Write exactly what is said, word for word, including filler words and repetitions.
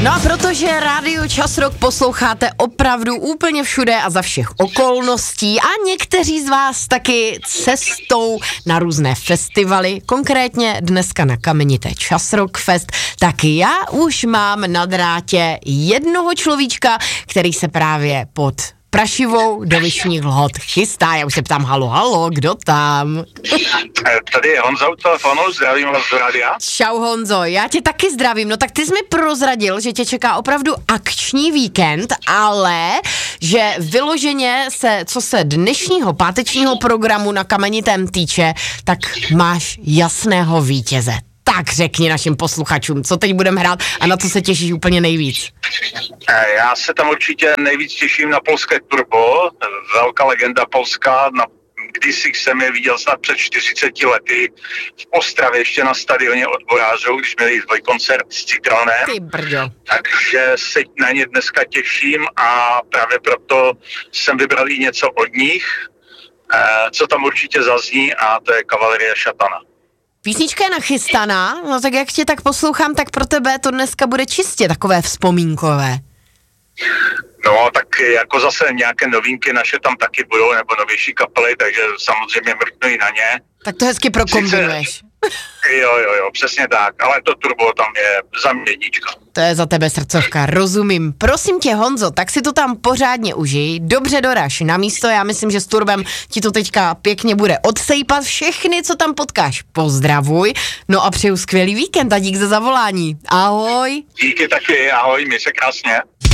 No a protože Rádio Čas Rock posloucháte opravdu úplně všude a za všech okolností a někteří z vás taky cestou na různé festivaly, konkrétně dneska na kamenité Čas Rock Fest, tak já už mám na drátě jednoho človíčka, který se právě pod Prašivou do Vyšných Lhot chystá. Já už se ptám, halo, halo, kdo tam? Tady je Honza u telefonu, zdravím vás z rádia. Čau Honzo, já tě taky zdravím. No tak ty jsi mi prozradil, že tě čeká opravdu akční víkend, ale že vyloženě se, co se dnešního pátečního programu na Kamenitém týče, tak máš jasného vítěze. Tak řekni našim posluchačům, co teď budeme hrát a na co se těšíš úplně nejvíc. Já se tam určitě nejvíc těším na polské Turbo, velká legenda polská, na kdysi jsem je viděl snad před čtyřiceti lety v Ostravě, ještě na stadioně odborářů, když měli dvojkoncert s Citronem. Ty brďo. Takže se na ně dneska těším a právě proto jsem vybral i něco od nich, co tam určitě zazní, a to je Kavalerie Šatana. Písnička je nachystaná, no tak jak tě tak poslouchám, tak pro tebe to dneska bude čistě takové vzpomínkové. No, tak jako zase nějaké novinky naše tam taky budou, nebo novější kapely, takže samozřejmě mrknu i na ně. Tak to hezky prokombinuješ. Sice, jo, jo, jo, přesně tak, ale to Turbo tam je za mě jednička. To je za tebe srdcovka, rozumím. Prosím tě, Honzo, tak si to tam pořádně užij, dobře doraž na místo, já myslím, že s Turbem ti to teďka pěkně bude odsejpat, všechny, co tam potkáš, pozdravuj, no a přeju skvělý víkend a dík za zavolání. Ahoj. Díky taky, ahoj, měj se krásně.